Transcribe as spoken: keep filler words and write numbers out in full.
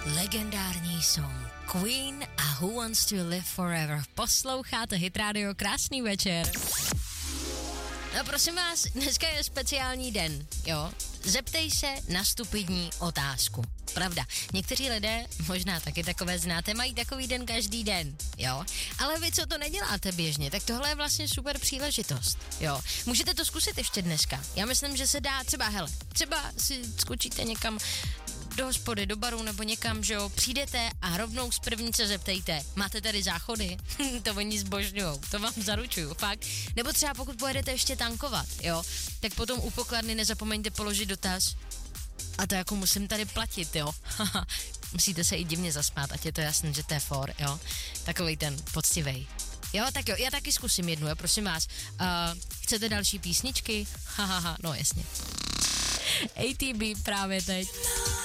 Legendární song Queen a Who Wants to Live Forever. Posloucháte Hit Radio, krásný večer. No prosím vás, dneska je speciální den, jo? Zeptej se na stupidní otázku. Pravda, někteří lidé, možná taky takové znáte, mají takový den každý den, jo? Ale vy, co to neděláte běžně, tak tohle je vlastně super příležitost, jo? Můžete to zkusit ještě dneska. Já myslím, že se dá třeba, hele, třeba si skočíte někam do hospody, do baru nebo někam, že jo, přijdete a rovnou z první se zeptejte, máte tady záchody? To oni zbožňujou, to vám zaručuju, fakt. Nebo třeba pokud pojedete ještě tankovat, jo, tak potom u pokladny nezapomeňte položit dotaz, a to jako musím tady platit, jo. Musíte se i divně zasmát, ať je to jasné, že to je for, jo. Takovej ten poctivej. Jo, tak jo, já taky zkusím jednu, jo, prosím vás. Uh, chcete další písničky? Hahaha, no jasně. A T B právě teď.